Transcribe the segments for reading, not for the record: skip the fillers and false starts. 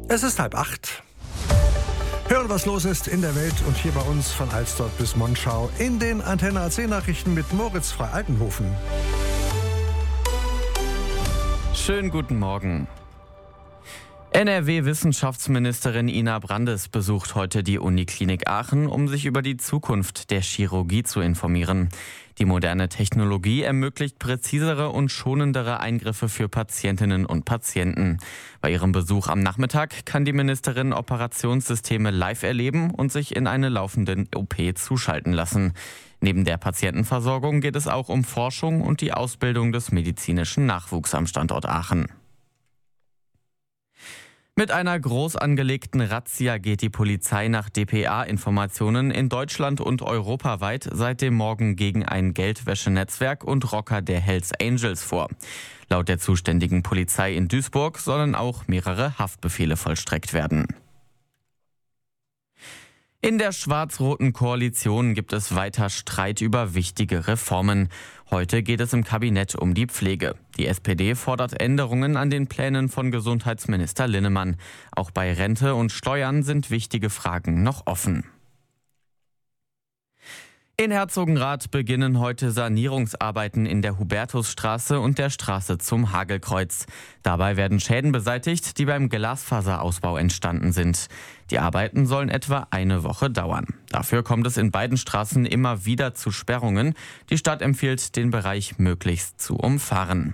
Es ist 7:30. Hören, was los ist in der Welt und hier bei uns von Alsdorf bis Monschau in den Antenne AC Nachrichten mit Moritz Frei-Altenhofen. Schönen guten Morgen. NRW-Wissenschaftsministerin Ina Brandes besucht heute die Uniklinik Aachen, um sich über die Zukunft der Chirurgie zu informieren. Die moderne Technologie ermöglicht präzisere und schonendere Eingriffe für Patientinnen und Patienten. Bei ihrem Besuch am Nachmittag kann die Ministerin Operationssysteme live erleben und sich in eine laufende OP zuschalten lassen. Neben der Patientenversorgung geht es auch um Forschung und die Ausbildung des medizinischen Nachwuchs am Standort Aachen. Mit einer groß angelegten Razzia geht die Polizei nach dpa-Informationen in Deutschland und europaweit seit dem Morgen gegen ein Geldwäschenetzwerk und Rocker der Hells Angels vor. Laut der zuständigen Polizei in Duisburg sollen auch mehrere Haftbefehle vollstreckt werden. In der schwarz-roten Koalition gibt es weiter Streit über wichtige Reformen. Heute geht es im Kabinett um die Pflege. Die SPD fordert Änderungen an den Plänen von Gesundheitsminister Linnemann. Auch bei Rente und Steuern sind wichtige Fragen noch offen. In Herzogenrath beginnen heute Sanierungsarbeiten in der Hubertusstraße und der Straße zum Hagelkreuz. Dabei werden Schäden beseitigt, die beim Glasfaserausbau entstanden sind. Die Arbeiten sollen etwa eine Woche dauern. Dafür kommt es in beiden Straßen immer wieder zu Sperrungen. Die Stadt empfiehlt, den Bereich möglichst zu umfahren.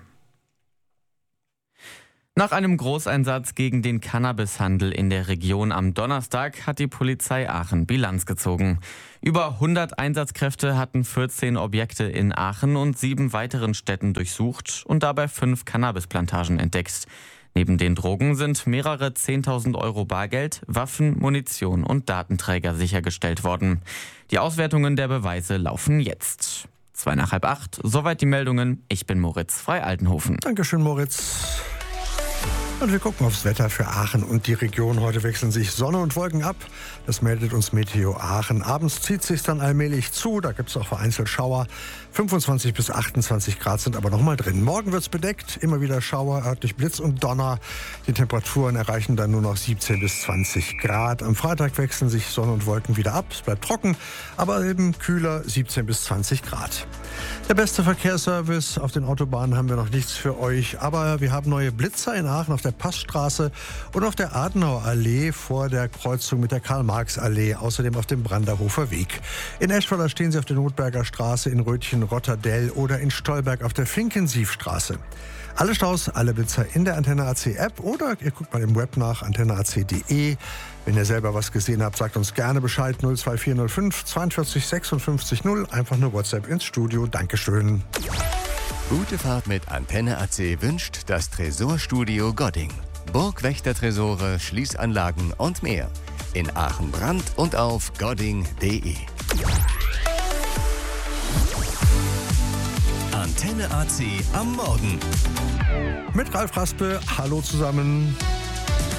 Nach einem Großeinsatz gegen den Cannabishandel in der Region am Donnerstag hat die Polizei Aachen Bilanz gezogen. Über 100 Einsatzkräfte hatten 14 Objekte in Aachen und 7 weiteren Städten durchsucht und dabei 5 Cannabisplantagen entdeckt. Neben den Drogen sind mehrere 10.000 Euro Bargeld, Waffen, Munition und Datenträger sichergestellt worden. Die Auswertungen der Beweise laufen jetzt. 7:45, soweit die Meldungen. Ich bin Moritz Frei-Altenhofen. Dankeschön, Moritz. Und wir gucken aufs Wetter für Aachen und die Region. Heute wechseln sich Sonne und Wolken ab. Das meldet uns Meteo Aachen. Abends zieht es sich dann allmählich zu. Da gibt es auch vereinzelt Schauer. 25 bis 28 Grad sind aber noch mal drin. Morgen wird es bedeckt. Immer wieder Schauer, örtlich Blitz und Donner. Die Temperaturen erreichen dann nur noch 17 bis 20 Grad. Am Freitag wechseln sich Sonne und Wolken wieder ab. Es bleibt trocken, aber eben kühler, 17 bis 20 Grad. Der beste Verkehrsservice. Auf den Autobahnen haben wir noch nichts für euch. Aber wir haben neue Blitzer in Aachen auf der Passstraße und auf der Adenauer Allee vor der Kreuzung mit der Karl-Marx-Allee, außerdem auf dem Branderhofer Weg. In Eschweiler stehen sie auf der Notberger Straße, in Rötchen, Rotterdell oder in Stolberg auf der Finkensiefstraße. Alle Staus, alle Blitzer in der Antenne AC App oder ihr guckt mal im Web nach antenneac.de. Wenn ihr selber was gesehen habt, sagt uns gerne Bescheid. 02405 42 56 0. Einfach nur WhatsApp ins Studio. Dankeschön. Gute Fahrt mit Antenne AC wünscht das Tresorstudio Godding. Burgwächtertresore, Schließanlagen und mehr. In Aachen Brand und auf godding.de. Antenne AC am Morgen. Mit Ralf Raspe. Hallo zusammen.